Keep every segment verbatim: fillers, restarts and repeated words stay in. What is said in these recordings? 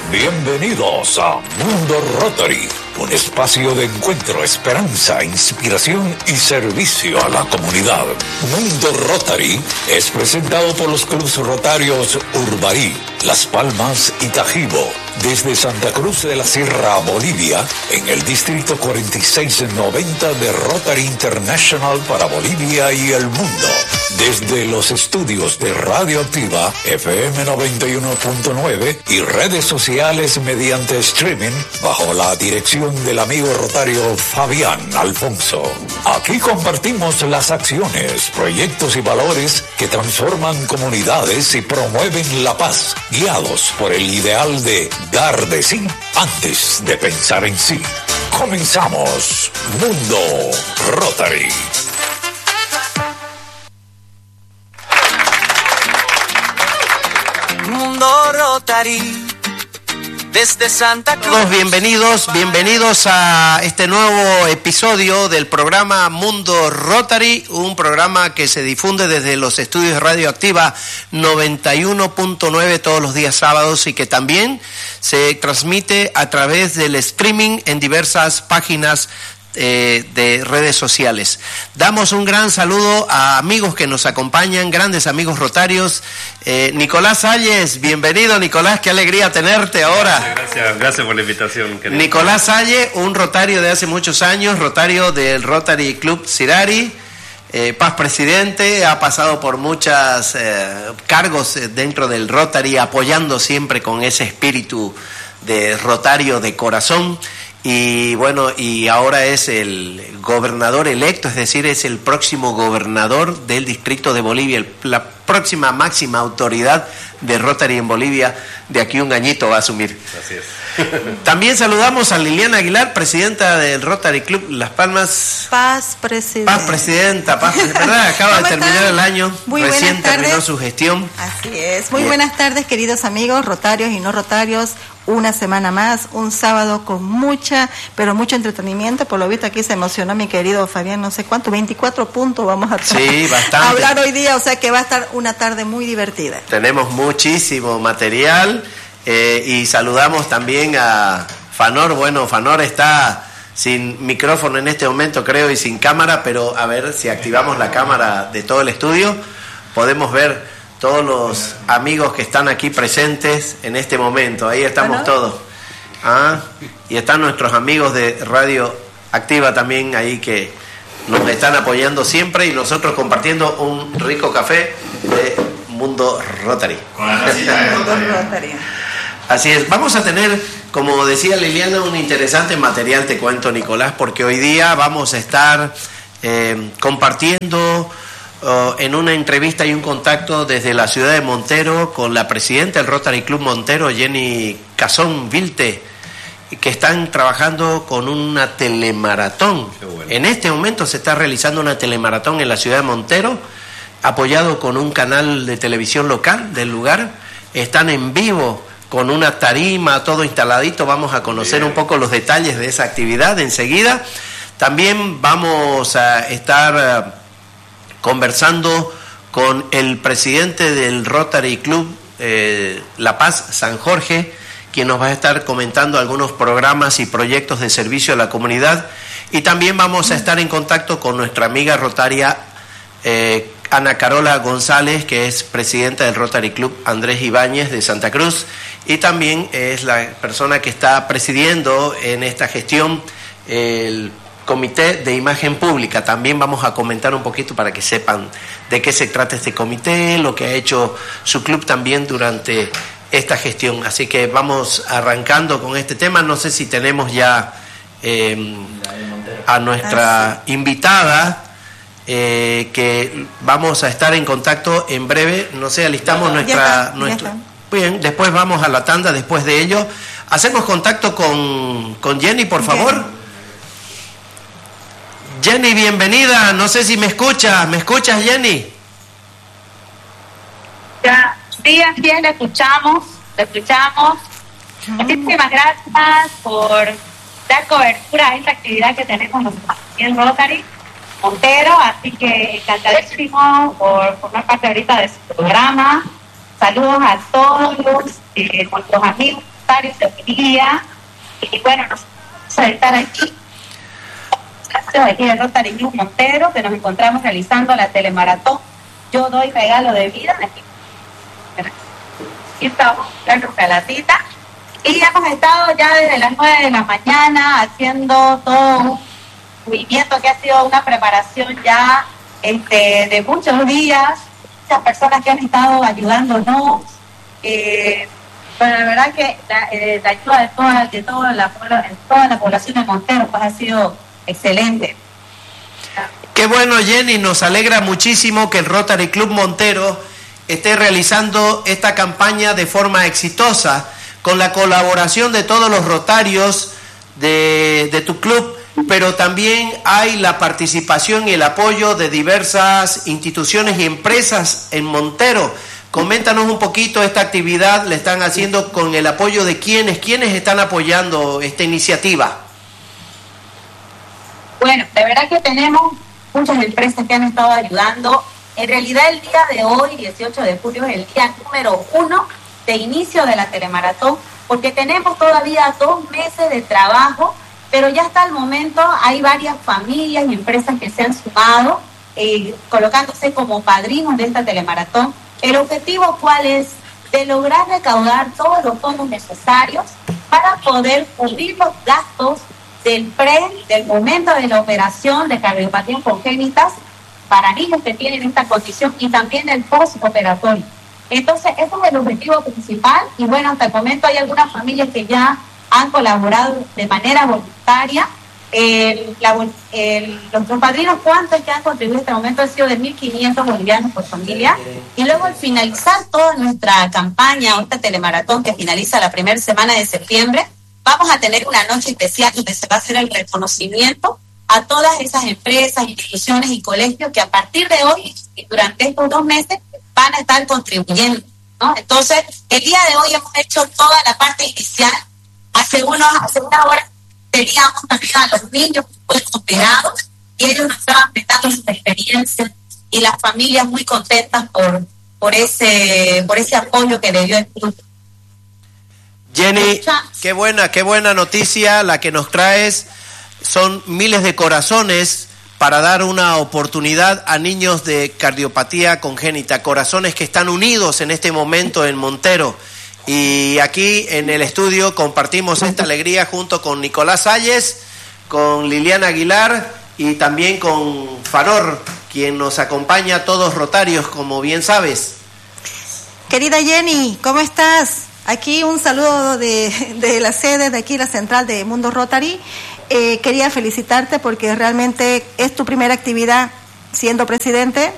Bienvenidos a Mundo Rotary, un espacio de encuentro, esperanza, inspiración y servicio a la comunidad. Mundo Rotary es presentado por los clubes rotarios Urbarí, Las Palmas y Tajibo, desde Santa Cruz de la Sierra, Bolivia, en el distrito cuarenta y seis noventa de Rotary International para Bolivia y el mundo. Desde los estudios de Radio Activa, F M noventa y uno punto nueve y redes sociales mediante streaming, bajo la dirección del amigo rotario Fabián Alfonso. Aquí compartimos las acciones, proyectos y valores que transforman comunidades y promueven la paz, guiados por el ideal de dar de sí antes de pensar en sí. Comenzamos Mundo Rotary. Mundo Rotary, desde Santa Cruz. Todos bienvenidos, bienvenidos a este nuevo episodio del programa Mundo Rotary, un programa que se difunde desde los estudios de Radio Activa noventa y uno punto nueve todos los días sábados y que también se transmite a través del streaming en diversas páginas Eh, de redes sociales. Damos un gran saludo a amigos que nos acompañan, grandes amigos rotarios. eh, Nicolás Salles, bienvenido Nicolás, qué alegría tenerte ahora. Gracias, gracias, gracias por la invitación, querido. Nicolás Salles, un rotario de hace muchos años, rotario del Rotary Club Sirari, eh, Paz Presidente, ha pasado por muchos eh, cargos dentro del Rotary, apoyando siempre con ese espíritu de rotario de corazón. Y bueno, y ahora es el gobernador electo, es decir, es el próximo gobernador del distrito de Bolivia, el, la próxima máxima autoridad de Rotary en Bolivia, de aquí un añito va a asumir. Así es. También saludamos a Liliana Aguilar, presidenta del Rotary Club Las Palmas. Paz Presidenta. Paz Presidenta, Paz ¿verdad? Acaba de terminar están? el año, Muy recién terminó tardes. su gestión. Así es. Muy Bien. Buenas tardes, queridos amigos, rotarios y no rotarios. Una semana más, un sábado con mucha, pero mucho entretenimiento. Por lo visto aquí se emocionó mi querido Fabián, no sé cuánto, veinticuatro puntos vamos a Sí, bastante. hablar hoy día, o sea que va a estar una tarde muy divertida. Tenemos muchísimo material eh, y saludamos también a Fanor. Bueno, Fanor está sin micrófono en este momento, creo, y sin cámara, pero a ver si activamos la cámara de todo el estudio, podemos ver todos los amigos que están aquí presentes en este momento. Ahí estamos todos. Ah, y están nuestros amigos de Radio Activa también ahí que nos están apoyando siempre y nosotros compartiendo un rico café de Mundo Rotary. Mundo Rotary. Así es, vamos a tener, como decía Liliana, un interesante material, te cuento Nicolás, porque hoy día vamos a estar eh, compartiendo Uh, en una entrevista y un contacto desde la ciudad de Montero con la presidenta del Rotary Club Montero, Jenny Cazón Vilte, que están trabajando con una telemaratón. Bueno. En este momento se está realizando una telemaratón en la ciudad de Montero, apoyado con un canal de televisión local del lugar. Están en vivo con una tarima, todo instaladito. Vamos a conocer Bien. un poco los detalles de esa actividad enseguida. También vamos a estar Uh, conversando con el presidente del Rotary Club eh, La Paz, San Jorge, quien nos va a estar comentando algunos programas y proyectos de servicio a la comunidad. Y también vamos a estar en contacto con nuestra amiga rotaria eh, Ana Carola González, que es presidenta del Rotary Club Andrés Ibáñez de Santa Cruz, y también es la persona que está presidiendo en esta gestión el Comité de Imagen Pública. También vamos a comentar un poquito para que sepan de qué se trata este comité, lo que ha hecho su club también durante esta gestión. Así que vamos arrancando con este tema. No sé si tenemos ya eh, a nuestra invitada, eh, que vamos a estar en contacto en breve. No sé, alistamos nuestra... Ya está, nuestra ya está. Bien, después vamos a la tanda después de ello. Hacemos contacto con, con Jenny, por favor. Bien. Jenny, bienvenida. No sé si me escuchas. ¿Me escuchas, Jenny? Ya, sí, así es, le escuchamos, le escuchamos. Muchísimas gracias por dar cobertura a esta actividad que tenemos nosotros aquí en Rotary Montero, así que encantadísimo por formar parte ahorita de su programa. Saludos a todos eh, nuestros amigos Rotarios de Bolivia. Y bueno, nos vamos a estar aquí, aquí en el Rotary Club Montero, que nos encontramos realizando la telemaratón Yo Doy Regalo de Vida. Aquí, aquí estamos en Calatita. Y hemos estado ya desde las nueve de la mañana haciendo todo un movimiento que ha sido una preparación ya este, de muchos días. Muchas personas que han estado ayudándonos. Eh, pero la verdad que la, eh, la ayuda de toda, de toda, la, toda la población de Montero pues ha sido excelente. Qué bueno, Jenny, nos alegra muchísimo que el Rotary Club Montero esté realizando esta campaña de forma exitosa, con la colaboración de todos los rotarios de, de tu club, pero también hay la participación y el apoyo de diversas instituciones y empresas en Montero. Coméntanos un poquito esta actividad, ¿la están haciendo con el apoyo de quiénes? ¿Quiénes están apoyando esta iniciativa? Bueno, de verdad que tenemos muchas empresas que han estado ayudando. En realidad el día de hoy, dieciocho de julio, es el día número uno de inicio de la telemaratón, porque tenemos todavía dos meses de trabajo, pero ya hasta el momento hay varias familias y empresas que se han sumado, eh, colocándose como padrinos de esta telemaratón. ¿El objetivo cuál es? De lograr recaudar todos los fondos necesarios para poder cubrir los gastos del pre, del momento de la operación de cardiopatías congénitas para niños que tienen esta condición y también del postoperatorio. Entonces, ese es el objetivo principal y bueno, hasta el momento hay algunas familias que ya han colaborado de manera voluntaria. El, la, el, los padrinos cuantos que han contribuido en este momento han sido de mil quinientos bolivianos por familia. Y luego al finalizar toda nuestra campaña, o esta telemaratón que finaliza la primera semana de septiembre, vamos a tener una noche especial donde se va a hacer el reconocimiento a todas esas empresas, instituciones y colegios que a partir de hoy y durante estos dos meses van a estar contribuyendo, ¿no? Entonces, el día de hoy hemos hecho toda la parte inicial. Hace, unos, hace una hora teníamos también a los niños operados y ellos nos estaban prestando sus experiencias y las familias muy contentas por, por, ese, por ese apoyo que le dio el club. Jenny, qué buena, qué buena noticia la que nos traes. Son miles de corazones para dar una oportunidad a niños de cardiopatía congénita, corazones que están unidos en este momento en Montero. Y aquí en el estudio compartimos esta alegría junto con Nicolás Salles, con Liliana Aguilar y también con Faror, quien nos acompaña, todos rotarios, como bien sabes. Querida Jenny, ¿cómo estás? Aquí un saludo de, de la sede de aquí, la central de Mundo Rotary. Eh, quería felicitarte porque realmente es tu primera actividad siendo presidente.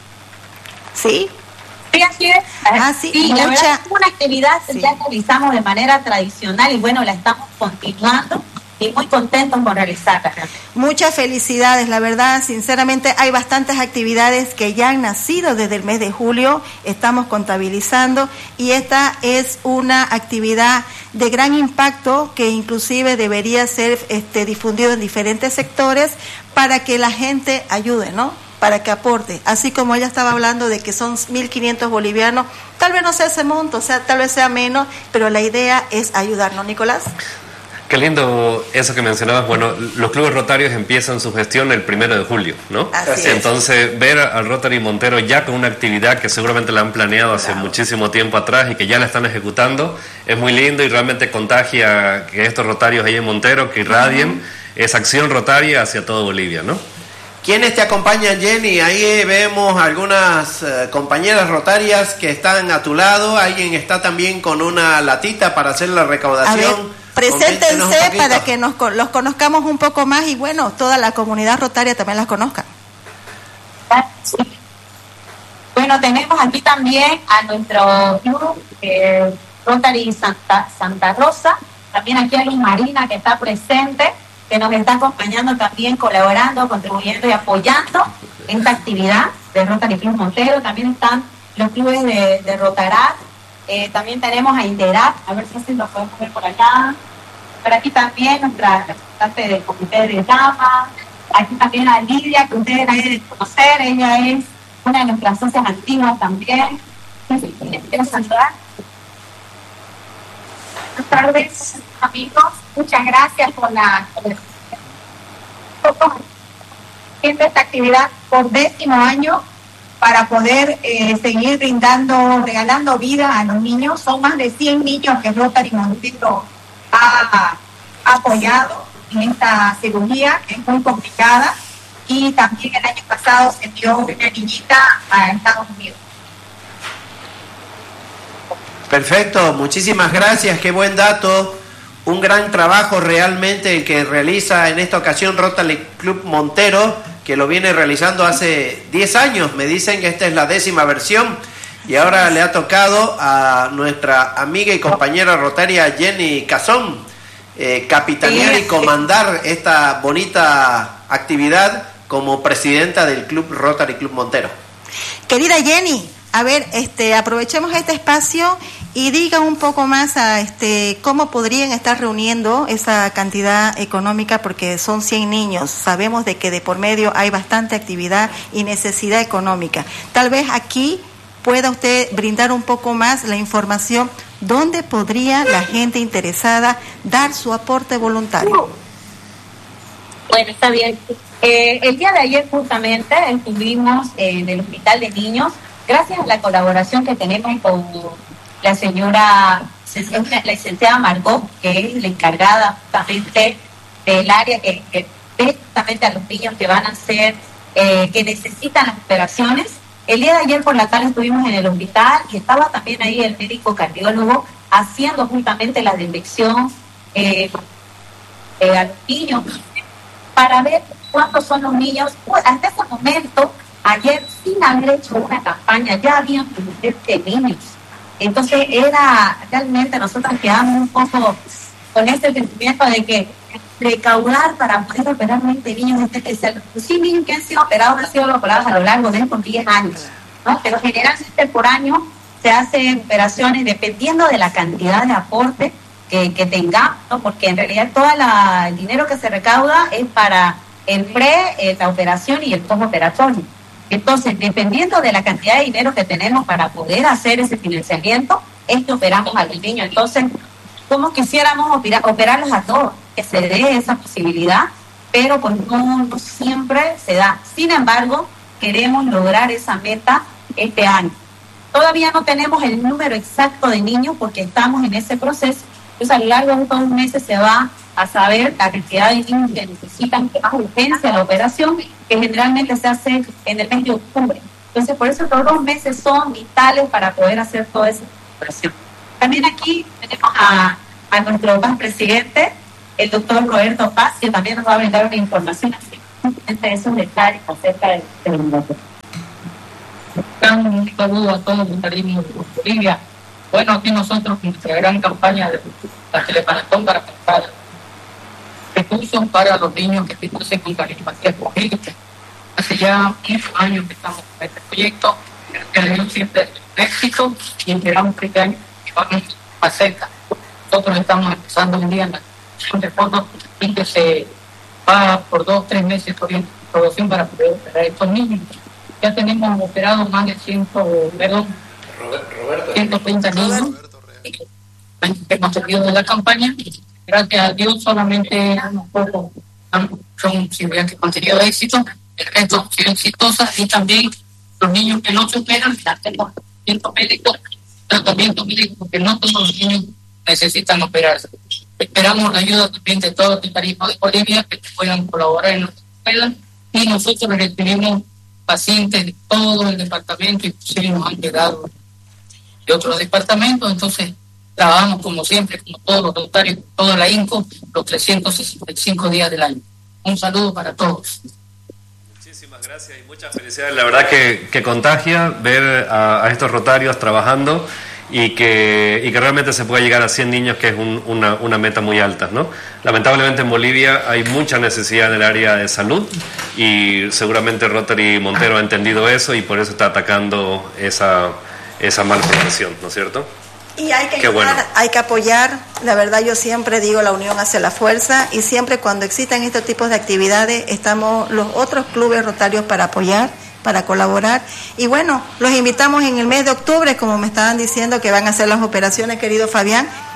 ¿Sí? Sí, así es. Ah, sí, sí, mucha... la verdad es una actividad que sí. ya realizamos de manera tradicional y bueno, la estamos continuando y muy contentos por realizarla. Muchas felicidades, la verdad, sinceramente hay bastantes actividades que ya han nacido desde el mes de julio, estamos contabilizando y esta es una actividad de gran impacto que inclusive debería ser este, difundido en diferentes sectores para que la gente ayude, ¿no? Para que aporte, así como ella estaba hablando de que son mil quinientos bolivianos, tal vez no sea ese monto, o sea, tal vez sea menos, pero la idea es ayudar, ¿no, Nicolás? Qué lindo eso que mencionabas. Bueno, los clubes rotarios empiezan su gestión el primero de julio, ¿no? Así Entonces, es. ver al Rotary Montero ya con una actividad que seguramente la han planeado hace claro. muchísimo tiempo atrás y que ya la están ejecutando, es muy lindo y realmente contagia que estos rotarios ahí en Montero, que irradien uh-huh. esa acción rotaria hacia toda Bolivia, ¿no? ¿Quiénes te acompañan, Jenny? Ahí vemos algunas uh, compañeras rotarias que están a tu lado. Alguien está también con una latita para hacer la recaudación. Preséntense para que nos los conozcamos un poco más y bueno, toda la comunidad rotaria también las conozca. Sí. Bueno, tenemos aquí también a nuestro club eh, Rotary Santa, Santa Rosa, también aquí a Luz Marina que está presente, que nos está acompañando también, colaborando, contribuyendo y apoyando esta actividad de Rotary Club Montero. También están los clubes de, de Rotarat. Eh, también tenemos a Interat, a ver si lo podemos ver por acá. Por aquí también nuestra representante del comité de Dama. Aquí también a Lidia, que ustedes la deben conocer. Ella es una de nuestras socias antiguas también. ¿Quieren saludar? Buenas tardes, amigos. Muchas gracias por la haciendo esta actividad por décimo año para poder eh, seguir brindando, regalando vida a los niños. Son más de cien niños que Rotary Montero ha apoyado en esta cirugía, que es muy complicada, y también el año pasado se envió una niñita a Estados Unidos. Perfecto, muchísimas gracias, qué buen dato, un gran trabajo realmente el que realiza en esta ocasión Rotary Club Montero, que lo viene realizando hace diez años, me dicen que esta es la décima versión, y ahora le ha tocado a nuestra amiga y compañera rotaria Jenny Cazón eh, capitanear y comandar esta bonita actividad como presidenta del Club Rotary Club Montero. Querida Jenny, a ver, este, aprovechemos este espacio y diga un poco más a este cómo podrían estar reuniendo esa cantidad económica, porque son cien niños. Sabemos de que de por medio hay bastante actividad y necesidad económica. Tal vez aquí pueda usted brindar un poco más la información dónde podría la gente interesada dar su aporte voluntario. Bueno, está bien. Eh, el día de ayer justamente estuvimos en el Hospital de Niños, gracias a la colaboración que tenemos con la señora, la licenciada Margot, que es la encargada justamente del área que, que ve justamente a los niños que van a ser, eh, que necesitan las operaciones. El día de ayer por la tarde estuvimos en el hospital y estaba también ahí el médico cardiólogo haciendo justamente la detección eh, eh, a los niños para ver cuántos son los niños. Pues, hasta ese momento, ayer, sin haber hecho una campaña, ya habían veinte niños. Entonces, era realmente, nosotros quedamos un poco con este sentimiento de que recaudar para poder operar veinte niños, este, sí, niños que han sido operados, han sido operados a lo largo de estos diez años, ¿no? Pero generalmente por año se hacen operaciones dependiendo de la cantidad de aporte que, que tengamos, ¿no? Porque en realidad todo el dinero que se recauda es para el pre, eh, la operación y el postoperatorio. Entonces, dependiendo de la cantidad de dinero que tenemos para poder hacer ese financiamiento, es que operamos al niño. Entonces, como quisiéramos operar, operarlos a todos, que se dé esa posibilidad, pero pues no, no siempre se da. Sin embargo, queremos lograr esa meta este año. Todavía no tenemos el número exacto de niños porque estamos en ese proceso. Entonces, a lo largo de estos meses se va a saber la cantidad de niños que necesitan más urgencia la operación, que generalmente se hace en el mes de octubre. Entonces, por eso estos dos meses son vitales para poder hacer toda esa operación. También aquí tenemos a, a nuestro más presidente, el doctor Roberto Paz, que también nos va a brindar una información entre esos detalles acerca del terremoto. Un saludo a todos los tarimos de Bolivia. Bueno, aquí nosotros con nuestra gran campaña de la Teleparatón para captar recursos para los niños que padecen con cardiopatía congénita. Hace ya quince años que estamos en este proyecto, que le dio siempre éxito y esperamos que este año vamos más cerca. Nosotros estamos empezando un día en la producción de fondos y que se va por dos, tres meses por producción para poder operar a estos niños. Ya tenemos operados más de cien, perdón, Roberto, ciento treinta niños que hemos salido de la campaña. Gracias a Dios, solamente unos pocos son cirugías que han tenido éxito, el resto han sido exitosas, y también los niños que no se operan, ya tenemos tratamiento médico, tratamiento médico, porque no todos los niños necesitan operarse. Esperamos la ayuda también de todos los tarimos de Bolivia que puedan colaborar en nuestra escuela, y nosotros recibimos pacientes de todo el departamento, inclusive nos han llegado de otros departamentos. Entonces trabajamos como siempre, como todos los rotarios, toda la INCO, los trescientos sesenta y cinco días del año. Un saludo para todos. Muchísimas gracias y muchas felicidades. La verdad que, que contagia ver a, a estos rotarios trabajando y que, y que realmente se pueda llegar a cien niños, que es un, una, una meta muy alta, ¿no? Lamentablemente en Bolivia hay mucha necesidad en el área de salud y seguramente Rotary Montero ha entendido eso y por eso está atacando esa, esa malformación, ¿no es cierto? Y hay que Qué ayudar, bueno. hay que apoyar. La verdad, yo siempre digo, la unión hace la fuerza, y siempre cuando existan estos tipos de actividades estamos los otros clubes rotarios para apoyar, para colaborar. Y bueno, los invitamos en el mes de octubre, como me estaban diciendo que van a hacer las operaciones, querido Fabián.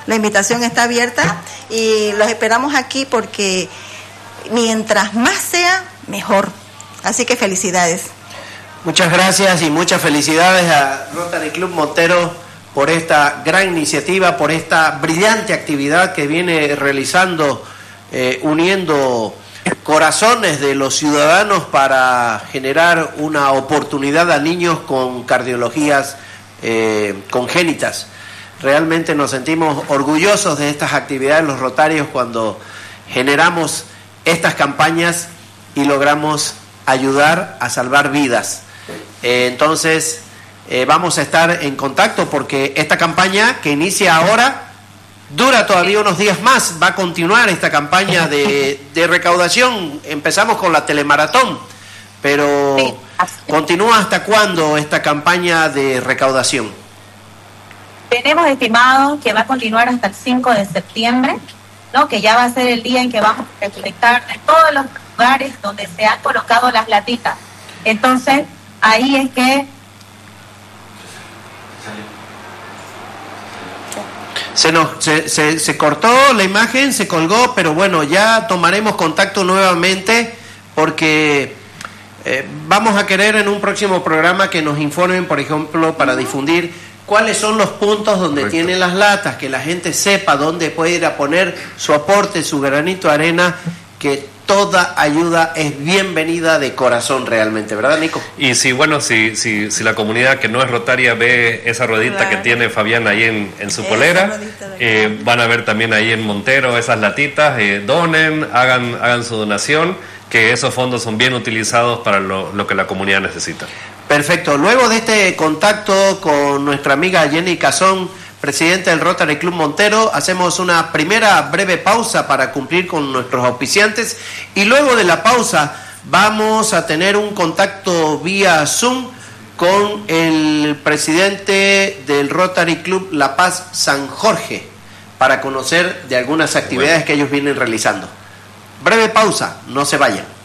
la invitación está abierta y los esperamos aquí porque mientras más sea, mejor. Así que felicidades. Muchas gracias y muchas felicidades a Rotary Club Montero por esta gran iniciativa, por esta brillante actividad que viene realizando, eh, uniendo corazones de los ciudadanos para generar una oportunidad a niños con cardiologías eh, congénitas. Realmente nos sentimos orgullosos de estas actividades los rotarios cuando generamos estas campañas y logramos ayudar a salvar vidas. Eh, entonces eh, vamos a estar en contacto porque esta campaña que inicia ahora dura todavía unos días más, va a continuar esta campaña de, de recaudación. Empezamos con la telemaratón, pero ¿continúa hasta cuándo esta campaña de recaudación? Tenemos estimado que va a continuar hasta el cinco de septiembre, ¿no? Que ya va a ser el día en que vamos a recolectar en todos los lugares donde se han colocado las latitas. Entonces, ahí es que Se, nos, se, se, se cortó la imagen, se colgó, pero bueno, ya tomaremos contacto nuevamente porque eh, vamos a querer en un próximo programa que nos informen, por ejemplo, para difundir cuáles son los puntos donde Correcto. Tienen las latas, que la gente sepa dónde puede ir a poner su aporte, su granito de arena, que toda ayuda es bienvenida de corazón realmente, ¿verdad, Nico? Y si, bueno, si, si, si la comunidad que no es rotaria ve esa ruedita claro. que tiene Fabián ahí en, en su esa polera, eh, van a ver también ahí en Montero esas latitas, eh, donen, hagan, hagan su donación, que esos fondos son bien utilizados para lo, lo que la comunidad necesita. Perfecto. Luego de este contacto con nuestra amiga Jenny Cazón, presidente del Rotary Club Montero, hacemos una primera breve pausa para cumplir con nuestros auspiciantes y luego de la pausa vamos a tener un contacto vía Zoom con el presidente del Rotary Club La Paz San Jorge para conocer de algunas actividades bueno. que ellos vienen realizando. Breve pausa, no se vayan.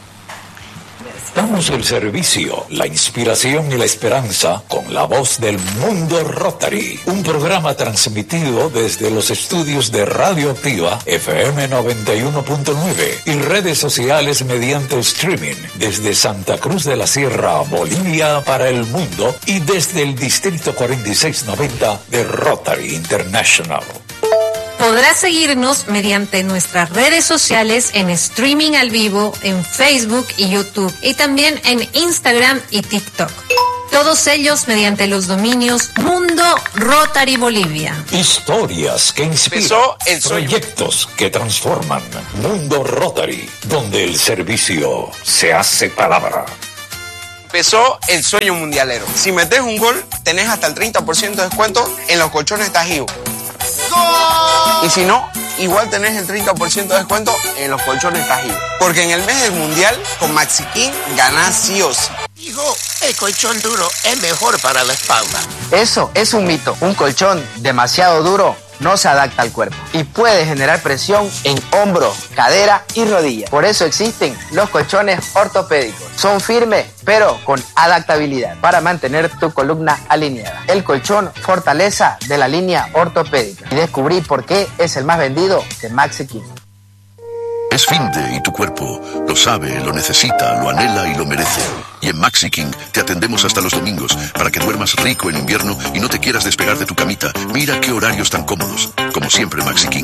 Damos el servicio, la inspiración y la esperanza con la voz del Mundo Rotary. Un programa transmitido desde los estudios de Radio Activa F M noventa y uno punto nueve y redes sociales mediante streaming desde Santa Cruz de la Sierra, Bolivia para el mundo y desde el Distrito cuarenta y seis noventa de Rotary International. Podrás seguirnos mediante nuestras redes sociales en streaming al vivo en Facebook y YouTube y también en Instagram y TikTok. Todos ellos mediante los dominios Mundo Rotary Bolivia. Historias que inspiran, proyectos que transforman. Mundo Rotary, donde el servicio se hace palabra. Empezó el sueño mundialero. Si metes un gol, tenés hasta el treinta por ciento de descuento en los colchones Tajío. ¡Gol! Y si no, igual tenés el treinta por ciento de descuento en los colchones Tajío. Porque en el mes del mundial, con Maxi King, ganás sí o sí. Hijo, el colchón duro es mejor para la espalda. Eso es un mito. Un colchón demasiado duro no se adapta al cuerpo y puede generar presión en hombro, cadera y rodilla. Por eso existen los colchones ortopédicos. Son firmes, pero con adaptabilidad para mantener tu columna alineada. El colchón Fortaleza de la línea ortopédica. Y descubrí por qué es el más vendido de Maxi King. Es fin de y tu cuerpo lo sabe, lo necesita, lo anhela y lo merece. Y en Maxi King te atendemos hasta los domingos para que duermas rico en invierno y no te quieras despegar de tu camita. Mira qué horarios tan cómodos. Como siempre, Maxi King.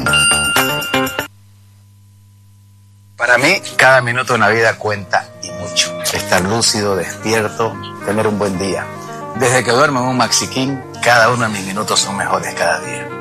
Para mí, cada minuto en la vida cuenta y mucho. Estar lúcido, despierto, tener un buen día. Desde que duermo en un Maxi King, cada uno de mis minutos son mejores cada día.